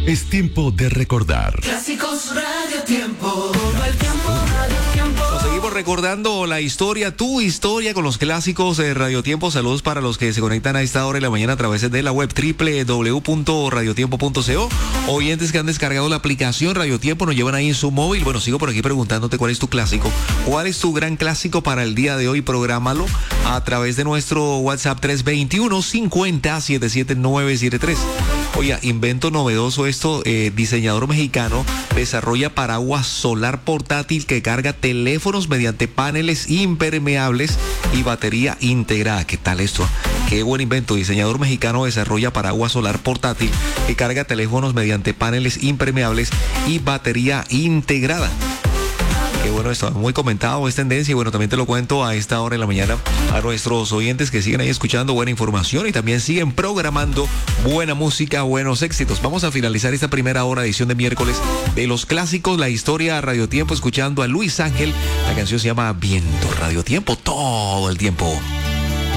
Es tiempo de recordar. Clásicos Radio Tiempo. Todo el tiempo, Radio Tiempo. Nos seguimos recordando la historia, tu historia con los clásicos de Radio Tiempo. Saludos para los que se conectan a esta hora de la mañana a través de la web www.radiotiempo.co. Oyentes que han descargado la aplicación Radio Tiempo nos llevan ahí en su móvil. Bueno, sigo por aquí preguntándote cuál es tu clásico. ¿Cuál es tu gran clásico para el día de hoy? Prográmalo a través de nuestro WhatsApp 321-50-77973. Oiga, invento novedoso esto, diseñador mexicano desarrolla paraguas solar portátil que carga teléfonos mediante paneles impermeables y batería integrada. ¿Qué tal esto? Qué buen invento. Diseñador mexicano desarrolla paraguas solar portátil que carga teléfonos mediante paneles impermeables y batería integrada. Qué bueno esto, muy comentado, es tendencia y bueno, también te lo cuento a esta hora de la mañana a nuestros oyentes que siguen ahí escuchando buena información y también siguen programando buena música, buenos éxitos. Vamos a finalizar esta primera hora, edición de miércoles de los clásicos, la historia Radio Tiempo, escuchando a Luis Ángel. La canción se llama Viento. Radio Tiempo todo el tiempo.